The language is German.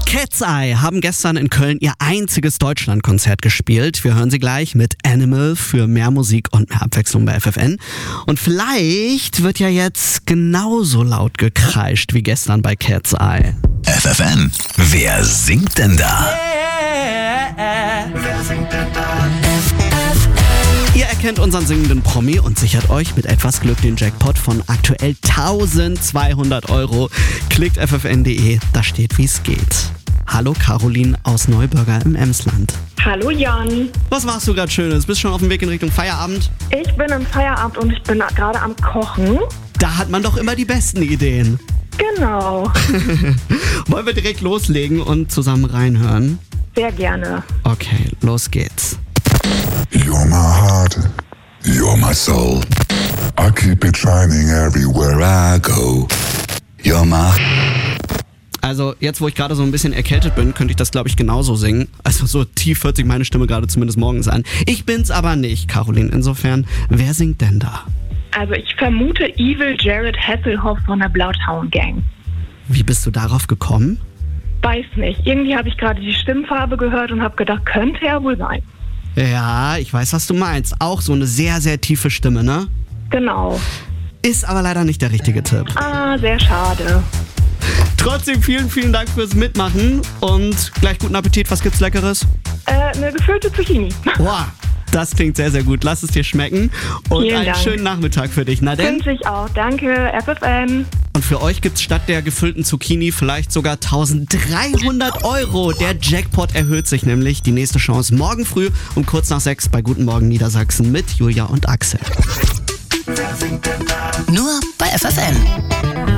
Cat's Eye haben gestern in Köln ihr einziges Deutschlandkonzert gespielt. Wir hören sie gleich mit Animal für mehr Musik und mehr Abwechslung bei FFN. Und vielleicht wird ja jetzt genauso laut gekreischt wie gestern bei Cat's Eye. FFN, wer singt denn da? Wer singt denn da? Ihr erkennt unseren singenden Promi und sichert euch mit etwas Glück den Jackpot von aktuell 1200 €. Klickt ffn.de, da steht, wie es geht. Hallo Caroline aus Neuburger im Emsland. Hallo Jan. Was machst du gerade Schönes? Bist schon auf dem Weg in Richtung Feierabend? Ich bin im Feierabend und ich bin gerade am Kochen. Da hat man doch immer die besten Ideen. Genau. Wollen wir direkt loslegen und zusammen reinhören? Sehr gerne. Okay, los geht's. You're my heart, you're my soul. I keep it shining everywhere I go. You're my... Also jetzt, wo ich gerade so ein bisschen erkältet bin, könnte ich das, glaube ich, genauso singen. Also so tief hört sich meine Stimme gerade zumindest morgens an. Ich bin's aber nicht, Caroline. Insofern, wer singt denn da? Also ich vermute Evil Jared Hasselhoff von der Bloodhound Gang. Wie bist du darauf gekommen? Weiß nicht. Irgendwie habe ich gerade die Stimmfarbe gehört und habe gedacht, könnte er wohl sein. Ja, ich weiß, was du meinst. Auch so eine sehr, sehr tiefe Stimme, ne? Genau. Ist aber leider nicht der richtige Tipp. Ah, sehr schade. Trotzdem vielen, vielen Dank fürs Mitmachen und gleich guten Appetit. Was gibt's Leckeres? Eine gefüllte Zucchini. Boah, das klingt sehr, sehr gut. Lass es dir schmecken und Vielen einen Dank. schönen Nachmittag für dich. Na denn? Wünsche ich auch. Danke, FFN. Und für euch gibt's statt der gefüllten Zucchini vielleicht sogar 1300 €. Der Jackpot erhöht sich nämlich. Die nächste Chance morgen früh um kurz nach 6 bei Guten Morgen Niedersachsen mit Julia und Axel. Nur bei FFN.